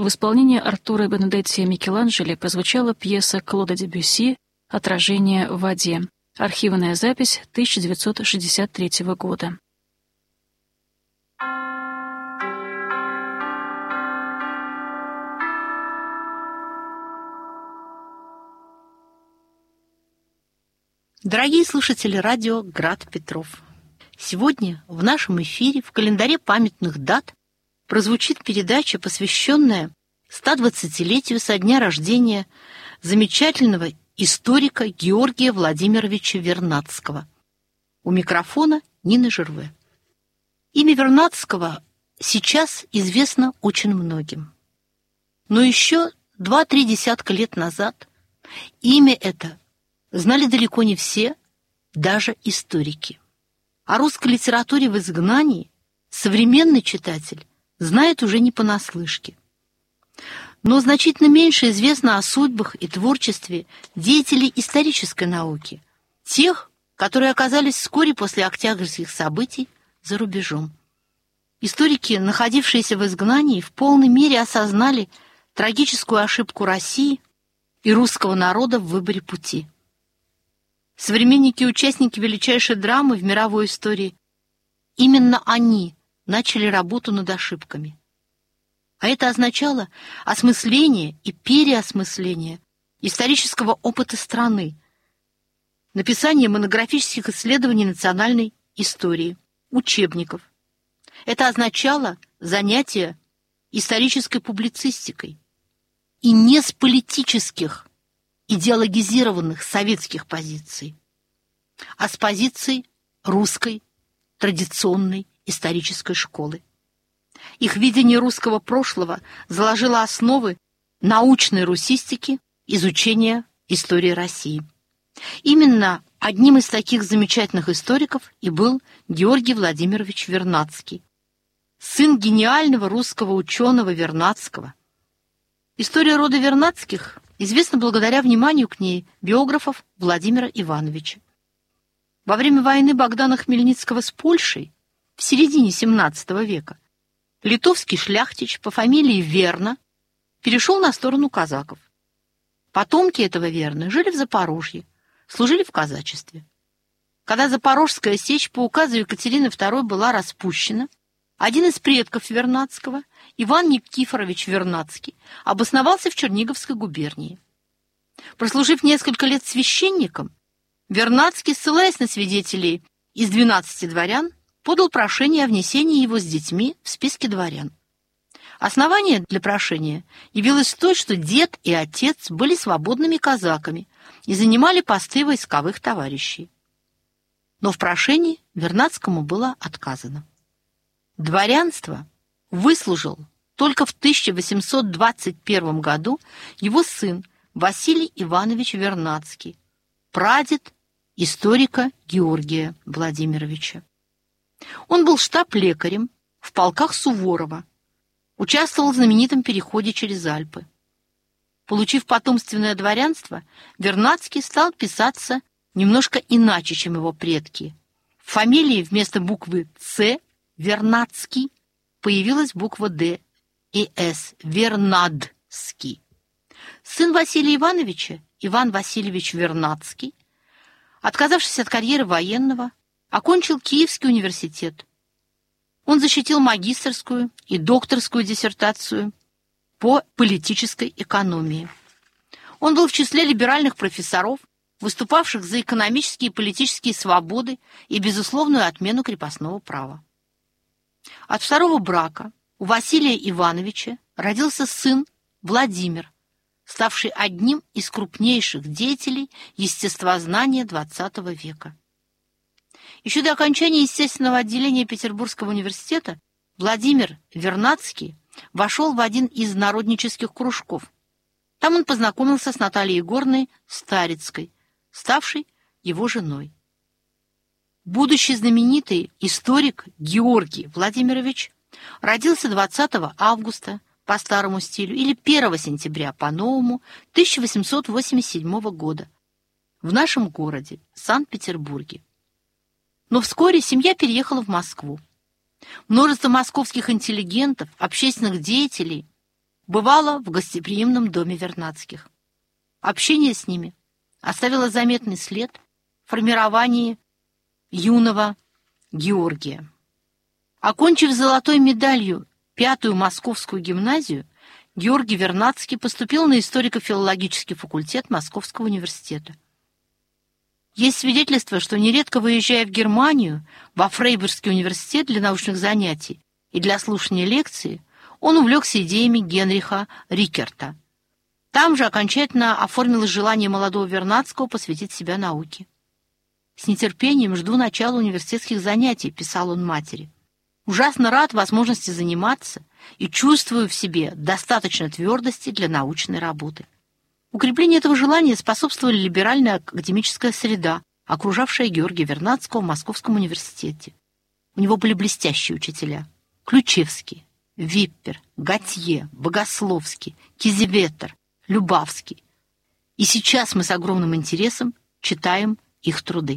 в исполнении Артура Бенедетти Микеланджело прозвучала пьеса Клода Дебюсси «Отражение в воде». Архивная запись 1963 года. Дорогие слушатели радио «Град Петров», сегодня в нашем эфире в календаре памятных дат прозвучит передача, посвященная 120-летию со дня рождения замечательного историка Георгия Владимировича Вернадского. У микрофона Нина Жерве. Имя Вернадского сейчас известно очень многим. Но еще 2-3 десятка лет назад имя это знали далеко не все, даже историки. О русской литературе в изгнании современный читатель знает уже не понаслышке. Но значительно меньше известно о судьбах и творчестве деятелей исторической науки, тех, которые оказались вскоре после октябрьских событий за рубежом. Историки, находившиеся в изгнании, в полной мере осознали трагическую ошибку России и русского народа в выборе пути. Современники и участники величайшей драмы в мировой истории, именно они начали работу над ошибками. А это означало осмысление и переосмысление исторического опыта страны, написание монографических исследований национальной истории, учебников. Это означало занятие исторической публицистикой. И не с политических, идеологизированных советских позиций, а с позиций русской традиционной исторической школы. Их видение русского прошлого заложило основы научной русистики, изучения истории России. Именно одним из таких замечательных историков и был Георгий Владимирович Вернадский, сын гениального русского ученого Вернадского. История рода Вернадских известна благодаря вниманию к ней биографов Владимира Ивановича. Во время войны Богдана Хмельницкого с Польшей в середине XVII века литовский шляхтич по фамилии Верна перешел на сторону казаков. Потомки этого Верны жили в Запорожье, служили в казачестве. Когда Запорожская сечь по указу Екатерины II была распущена, один из предков Вернадского, Иван Никифорович Вернадский, обосновался в Черниговской губернии. Прослужив несколько лет священником, Вернадский, ссылаясь на свидетелей из 12 дворян, подал прошение о внесении его с детьми в списки дворян. Основание для прошения явилось то, что дед и отец были свободными казаками и занимали посты войсковых товарищей. Но в прошении Вернадскому было отказано. Дворянство выслужил только в 1821 году его сын Василий Иванович Вернадский, прадед историка Георгия Владимировича. Он был штаб-лекарем в полках Суворова, участвовал в знаменитом переходе через Альпы. Получив потомственное дворянство, Вернадский стал писаться немножко иначе, чем его предки. В фамилии вместо буквы «Ц» Вернадский появилась буква «Д» и «С» – Вернадский. Сын Василия Ивановича, Иван Васильевич Вернадский, отказавшись от карьеры военного, окончил Киевский университет. Он защитил магистерскую и докторскую диссертацию по политической экономии. Он был в числе либеральных профессоров, выступавших за экономические и политические свободы и безусловную отмену крепостного права. От второго брака у Василия Ивановича родился сын Владимир, ставший одним из крупнейших деятелей естествознания XX века. Еще до окончания естественного отделения Петербургского университета Владимир Вернадский вошел в один из народнических кружков. Там он познакомился с Натальей Егоровной Старицкой, ставшей его женой. Будущий знаменитый историк Георгий Владимирович родился 20 августа по старому стилю или 1 сентября по новому 1887 года в нашем городе Санкт-Петербурге. Но вскоре семья переехала в Москву. Множество московских интеллигентов, общественных деятелей бывала в гостеприимном доме Вернадских. Общение с ними оставило заметный след в формировании юного Георгия. Окончив золотой медалью 5-ю Московскую гимназию, Георгий Вернадский поступил на историко-филологический факультет Московского университета. Есть свидетельство, что нередко выезжая в Германию, во Фрейбургский университет для научных занятий и для слушания лекции, он увлекся идеями Генриха Рикерта. Там же окончательно оформилось желание молодого Вернадского посвятить себя науке. «С нетерпением жду начала университетских занятий», — писал он матери. «Ужасно рад возможности заниматься и чувствую в себе достаточно твердости для научной работы». Укреплению этого желания способствовала либеральная академическая среда, окружавшая Георгия Вернадского в Московском университете. У него были блестящие учителя: Ключевский, Виппер, Готье, Богословский, Кизеветер, Любавский. И сейчас мы с огромным интересом читаем их труды.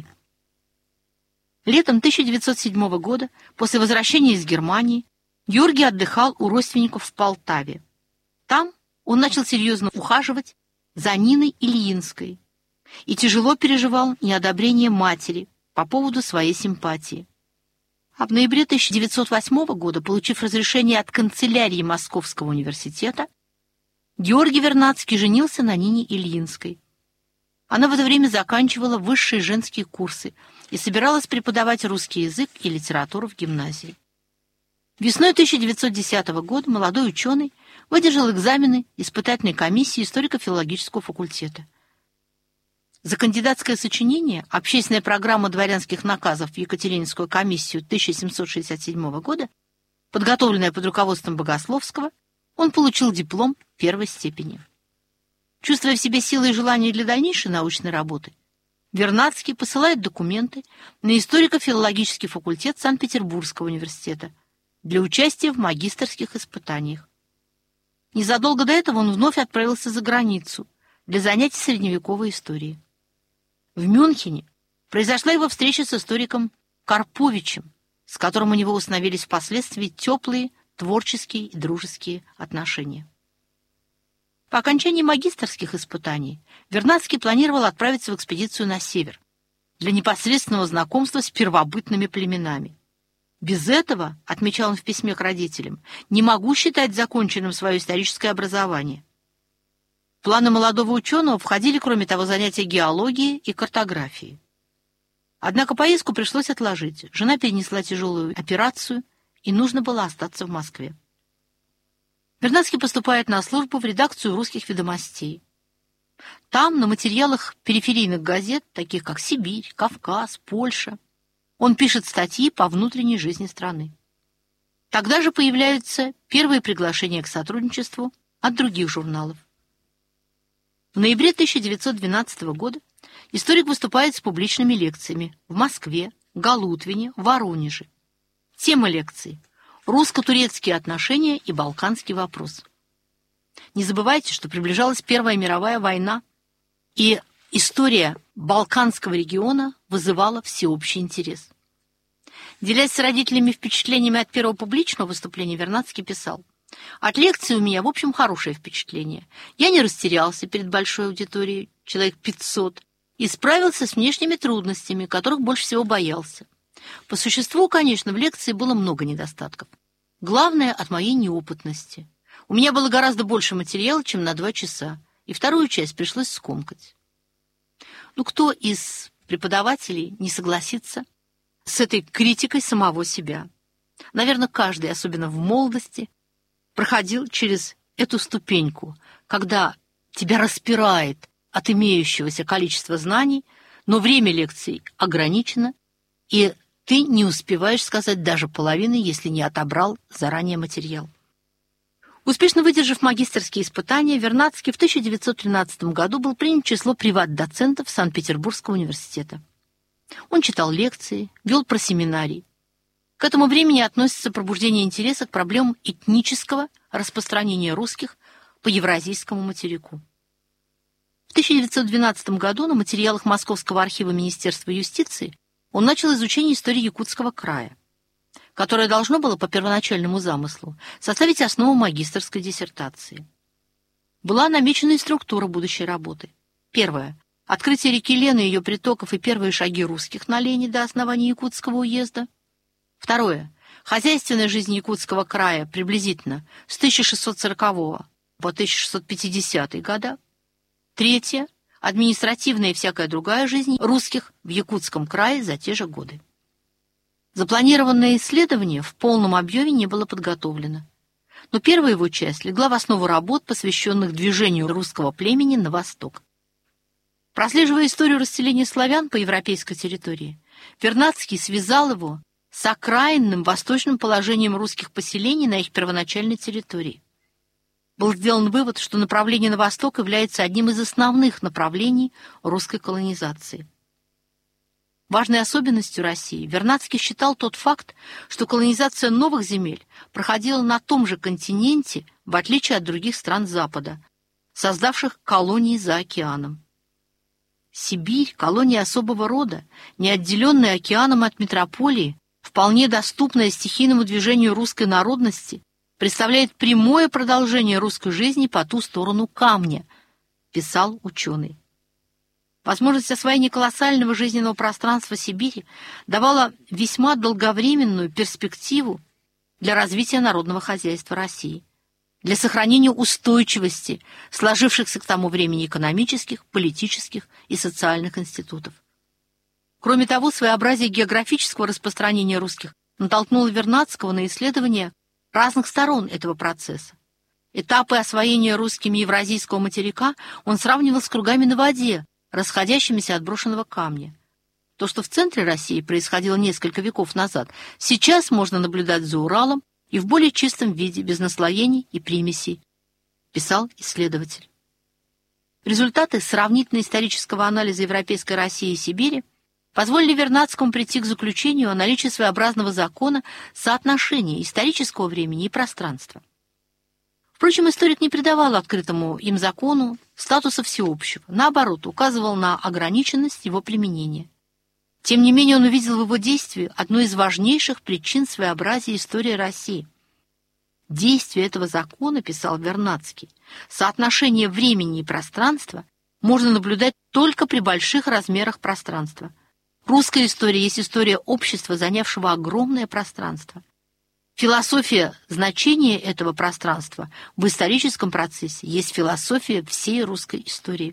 Летом 1907 года, после возвращения из Германии, Георгий отдыхал у родственников в Полтаве. Там он начал серьезно ухаживать за Ниной Ильинской и тяжело переживал неодобрение матери по поводу своей симпатии. А в ноябре 1908 года, получив разрешение от канцелярии Московского университета, Георгий Вернадский женился на Нине Ильинской. Она в это время заканчивала высшие женские курсы и собиралась преподавать русский язык и литературу в гимназии. Весной 1910 года молодой ученый выдержал экзамены испытательной комиссии историко-филологического факультета. За кандидатское сочинение «Общественная программа дворянских наказов в Екатерининскую комиссию 1767 года», подготовленная под руководством Богословского, он получил диплом первой степени. Чувствуя в себе силы и желание для дальнейшей научной работы, Вернадский посылает документы на историко-филологический факультет Санкт-Петербургского университета для участия в магистерских испытаниях. Незадолго до этого он вновь отправился за границу для занятий средневековой историей. В Мюнхене произошла его встреча с историком Карповичем, с которым у него установились впоследствии теплые творческие и дружеские отношения. По окончании магистерских испытаний Вернадский планировал отправиться в экспедицию на север для непосредственного знакомства с первобытными племенами. «Без этого, — отмечал он в письме к родителям, — не могу считать законченным свое историческое образование». В планы молодого ученого входили, кроме того, занятия геологией и картографией. Однако поездку пришлось отложить. Жена перенесла тяжелую операцию, и нужно было остаться в Москве. Вернадский поступает на службу в редакцию «Русских ведомостей». Там, на материалах периферийных газет, таких как «Сибирь», «Кавказ», «Польша», он пишет статьи по внутренней жизни страны. Тогда же появляются первые приглашения к сотрудничеству от других журналов. В ноябре 1912 года историк выступает с публичными лекциями в Москве, Галутвине, Воронеже. Тема лекций – русско-турецкие отношения и балканский вопрос. Не забывайте, что приближалась Первая мировая война, и история Балканского региона вызывала всеобщий интерес. Делясь с родителями впечатлениями от первого публичного выступления, Вернадский писал: «От лекции у меня, в общем, хорошее впечатление. Я не растерялся перед большой аудиторией, человек 500, и справился с внешними трудностями, которых больше всего боялся. По существу, конечно, в лекции было много недостатков. Главное — от моей неопытности. У меня было гораздо больше материала, чем на 2 часа, и вторую часть пришлось скомкать». Ну, кто из преподавателей не согласится с этой критикой самого себя? Наверное, каждый, особенно в молодости, проходил через эту ступеньку, когда тебя распирает от имеющегося количества знаний, но время лекций ограничено, и ты не успеваешь сказать даже половины, если не отобрал заранее материал. Успешно выдержав магистерские испытания, Вернадский в 1913 году был принят в число приват-доцентов Санкт-Петербургского университета. Он читал лекции, вел просеминарий. К этому времени относится пробуждение интереса к проблемам этнического распространения русских по Евразийскому материку. В 1912 году на материалах Московского архива Министерства юстиции он начал изучение истории Якутского края. которое должно было по первоначальному замыслу составить основу магистерской диссертации. Была намечена и структура будущей работы. Первое. Открытие реки Лены, ее притоков и первые шаги русских на Лени до основания Якутского уезда. Второе. Хозяйственная жизнь Якутского края приблизительно с 1640 по 1650 года. Третье. Административная и всякая другая жизнь русских в Якутском крае за те же годы. Запланированное исследование в полном объеме не было подготовлено, но первая его часть легла в основу работ, посвященных движению русского племени на восток. Прослеживая историю расселения славян по европейской территории, Вернадский связал его с окраинным восточным положением русских поселений на их первоначальной территории. Был сделан вывод, что направление на восток является одним из основных направлений русской колонизации. Важной особенностью России Вернадский считал тот факт, что колонизация новых земель проходила на том же континенте, в отличие от других стран Запада, создавших колонии за океаном. Сибирь, колония особого рода, неотделенная океаном от метрополии, вполне доступная стихийному движению русской народности, представляет прямое продолжение русской жизни по ту сторону камня, писал ученый. Возможность освоения колоссального жизненного пространства Сибири давала весьма долговременную перспективу для развития народного хозяйства России, для сохранения устойчивости сложившихся к тому времени экономических, политических и социальных институтов. Кроме того, своеобразие географического распространения русских натолкнуло Вернадского на исследование разных сторон этого процесса. Этапы освоения русскими евразийского материка он сравнивал с кругами на воде, расходящимися от брошенного камня. То, что в центре России происходило несколько веков назад, сейчас можно наблюдать за Уралом и в более чистом виде, без наслоений и примесей, писал исследователь. Результаты сравнительно-исторического анализа европейской России и Сибири позволили Вернадскому прийти к заключению о наличии своеобразного закона соотношения исторического времени и пространства. Впрочем, историк не придавал открытому им закону статуса всеобщего, наоборот, указывал на ограниченность его применения. Тем не менее, он увидел в его действии одну из важнейших причин своеобразия истории России. Действие этого закона, писал Вернадский, соотношение времени и пространства можно наблюдать только при больших размерах пространства. Русская история есть история общества, занявшего огромное пространство. Философия значения этого пространства в историческом процессе есть философия всей русской истории.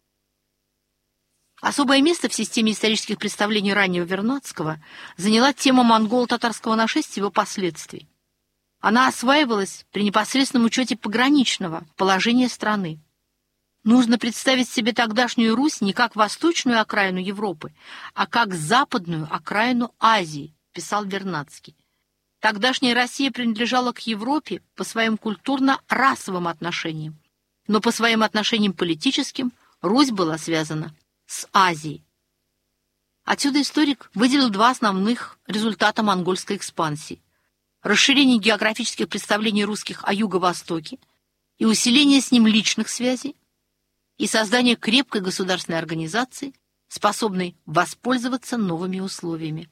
Особое место в системе исторических представлений раннего Вернадского заняла тема монголо-татарского нашествия и его последствий. Она осваивалась при непосредственном учете пограничного положения страны. Нужно представить себе тогдашнюю Русь не как восточную окраину Европы, а как западную окраину Азии, писал Вернадский. Тогдашняя Россия принадлежала к Европе по своим культурно-расовым отношениям, но по своим отношениям политическим Русь была связана с Азией. Отсюда историк выделил два основных результата монгольской экспансии: расширение географических представлений русских о Юго-Востоке и усиление с ним личных связей, и создание крепкой государственной организации, способной воспользоваться новыми условиями.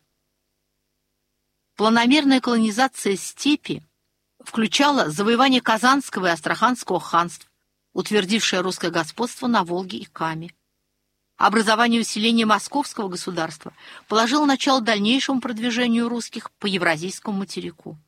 Планомерная колонизация степи включала завоевание Казанского и Астраханского ханств, утвердившее русское господство на Волге и Каме. Образование и усиление Московского государства положило начало дальнейшему продвижению русских по Евразийскому материку.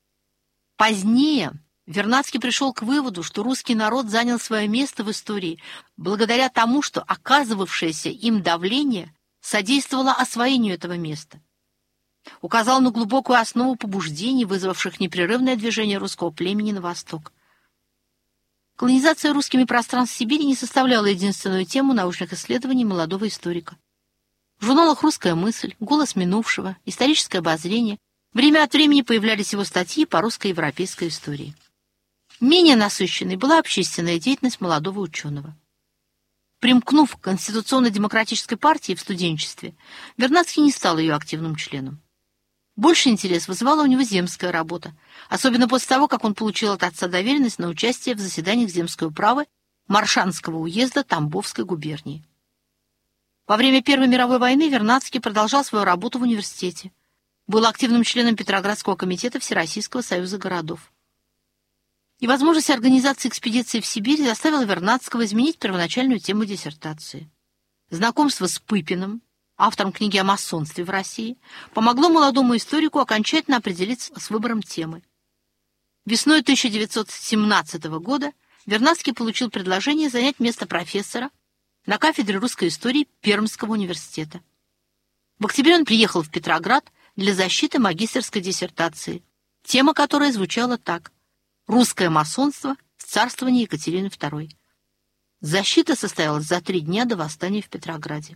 Позднее Вернадский пришел к выводу, что русский народ занял свое место в истории благодаря тому, что оказывавшееся им давление содействовало освоению этого места. Указал на глубокую основу побуждений, вызвавших непрерывное движение русского племени на восток. Колонизация русскими пространств Сибири не составляла единственную тему научных исследований молодого историка. В журналах «Русская мысль», «Голос минувшего», «Историческое обозрение» время от времени появлялись его статьи по русско-европейской истории. Менее насыщенной была общественная деятельность молодого ученого. Примкнув к Конституционно-демократической партии в студенчестве, Вернадский не стал ее активным членом. Больше интерес вызывала у него земская работа, особенно после того, как он получил от отца доверенность на участие в заседаниях земской управы Маршанского уезда Тамбовской губернии. Во время Первой мировой войны Вернадский продолжал свою работу в университете. был активным членом Петроградского комитета Всероссийского союза городов. И возможность организации экспедиции в Сибирь заставила Вернадского изменить первоначальную тему диссертации. Знакомство с Пыпиным, автором книги о масонстве в России, помогло молодому историку окончательно определиться с выбором темы. Весной 1917 года Вернадский получил предложение занять место профессора на кафедре русской истории Пермского университета. В октябре он приехал в Петроград для защиты магистерской диссертации, тема которой звучала так: «Русское масонство в царствовании Екатерины II». Защита состоялась за 3 дня до восстания в Петрограде.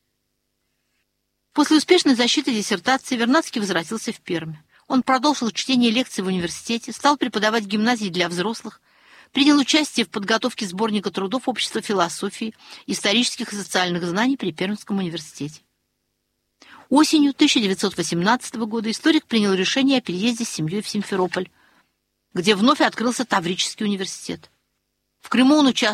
После успешной защиты диссертации Вернадский возвратился в Пермь. Он продолжил чтение лекций в университете, стал преподавать в гимназии для взрослых, принял участие в подготовке сборника трудов Общества философии, исторических и социальных знаний при Пермском университете. Осенью 1918 года историк принял решение о переезде с семьей в Симферополь, где вновь открылся Таврический университет. В Крыму он участвовал